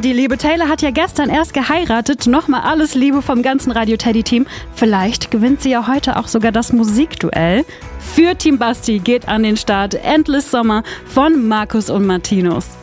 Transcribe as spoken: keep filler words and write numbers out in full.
Und die liebe Taylor hat ja gestern erst geheiratet. Nochmal alles Liebe vom ganzen Radio Teddy Team. Vielleicht gewinnt sie ja heute auch sogar das Musikduell. Für Team Basti geht an den Start Endless Summer von Markus und Martinus.